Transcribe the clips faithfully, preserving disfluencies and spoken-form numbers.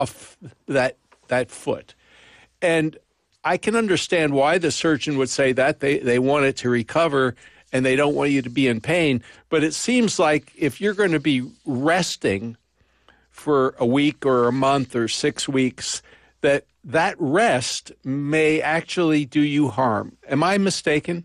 a f- that that foot. And I can understand why the surgeon would say that. They they want it to recover and they don't want you to be in pain. But it seems like if you're going to be resting for a week or a month or six weeks, that that rest may actually do you harm. Am I mistaken?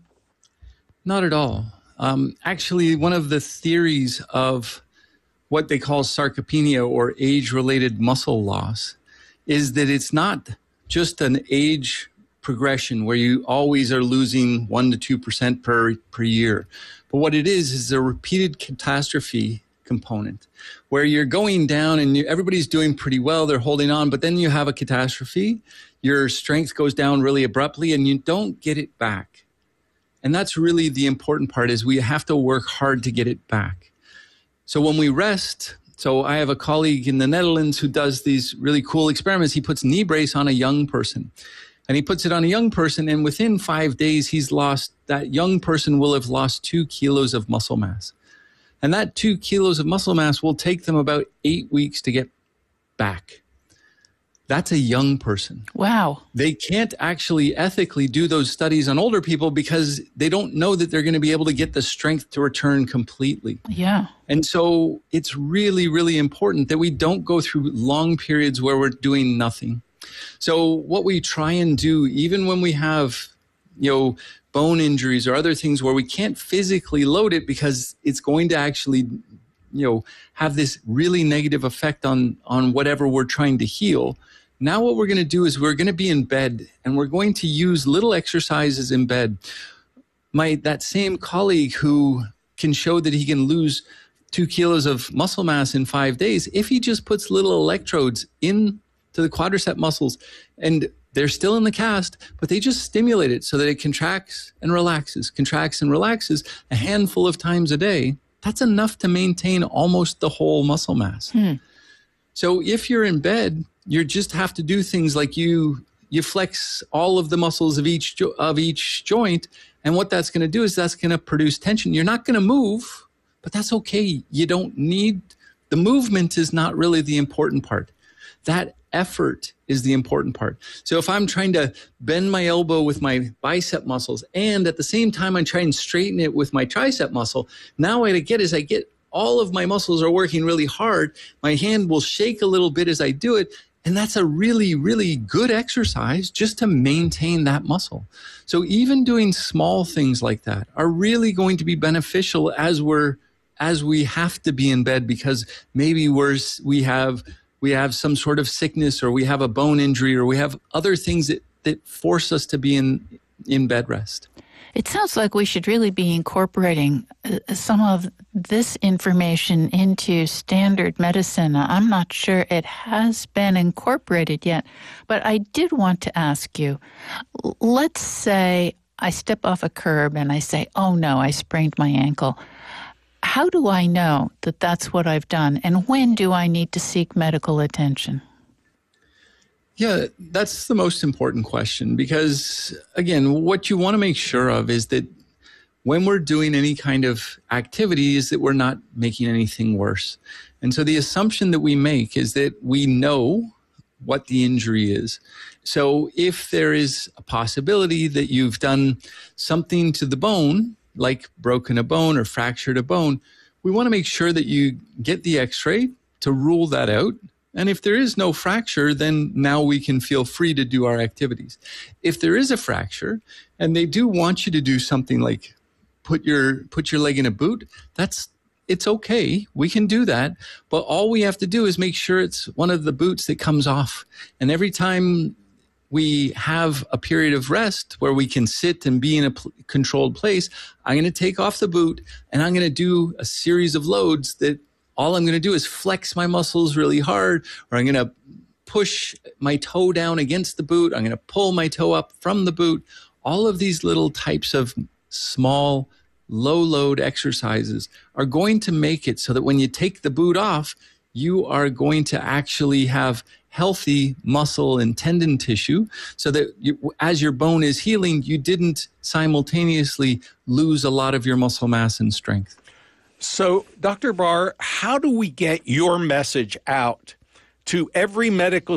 Not at all. Um, actually, one of the theories of what they call sarcopenia or age-related muscle loss is that it's not just an age progression where you always are losing one to two percent per, per year. But what it is is a repeated catastrophe component where you're going down and you, everybody's doing pretty well, they're holding on, but then you have a catastrophe, your strength goes down really abruptly and you don't get it back. And that's really the important part, is we have to work hard to get it back. So when we rest, so I have a colleague in the Netherlands who does these really cool experiments. He puts knee brace on a young person and he puts it on a young person, and within five days, he's lost, that young person will have lost two kilos of muscle mass. And that two kilos of muscle mass will take them about eight weeks to get back. That's a young person. Wow. They can't actually ethically do those studies on older people because they don't know that they're going to be able to get the strength to return completely. Yeah. And so it's really, really important that we don't go through long periods where we're doing nothing. So what we try and do, even when we have, you know, bone injuries or other things where we can't physically load it because it's going to actually, you know, have this really negative effect on, on whatever we're trying to heal. Now what we're going to do is we're going to be in bed and we're going to use little exercises in bed. My, that same colleague who can show that he can lose two kilos of muscle mass in five days, if he just puts little electrodes in to the quadricep muscles, and they're still in the cast, but they just stimulate it so that it contracts and relaxes, contracts and relaxes a handful of times a day. That's enough to maintain almost the whole muscle mass. Hmm. So if you're in bed, you just have to do things like you you flex all of the muscles of each jo- of each joint, and what that's going to do is that's going to produce tension. You're not going to move, but that's okay. You don't need, the movement is not really the important part. That effort is the important part. So if I'm trying to bend my elbow with my bicep muscles and at the same time I try and straighten it with my tricep muscle, now what I get is I get all of my muscles are working really hard. My hand will shake a little bit as I do it. And that's a really, really good exercise just to maintain that muscle. So even doing small things like that are really going to be beneficial as we're, as we have to be in bed because maybe we're, we have, we have some sort of sickness or we have a bone injury or we have other things that, that force us to be in, in bed rest. It sounds like we should really be incorporating uh, some of this information into standard medicine. I'm not sure it has been incorporated yet, but I did want to ask you, let's say I step off a curb and I say, oh no, I sprained my ankle. How do I know that that's what I've done? And when do I need to seek medical attention? Yeah, that's the most important question because, again, what you want to make sure of is that when we're doing any kind of activity is that we're not making anything worse. And so the assumption that we make is that we know what the injury is. So if there is a possibility that you've done something to the bone, like broken a bone or fractured a bone, we want to make sure that you get the x-ray to rule that out. And if there is no fracture, then now we can feel free to do our activities. If there is a fracture and they do want you to do something like put your put your leg in a boot, that's it's okay. We can do that. But all we have to do is make sure it's one of the boots that comes off. And every time we have a period of rest where we can sit and be in a pl- controlled place, I'm going to take off the boot and I'm going to do a series of loads that all I'm going to do is flex my muscles really hard, or I'm going to push my toe down against the boot. I'm going to pull my toe up from the boot. All of these little types of small, low load exercises are going to make it so that when you take the boot off, you are going to actually have healthy muscle and tendon tissue so that you, as your bone is healing, you didn't simultaneously lose a lot of your muscle mass and strength. So, Doctor Barr, how do we get your message out to every medical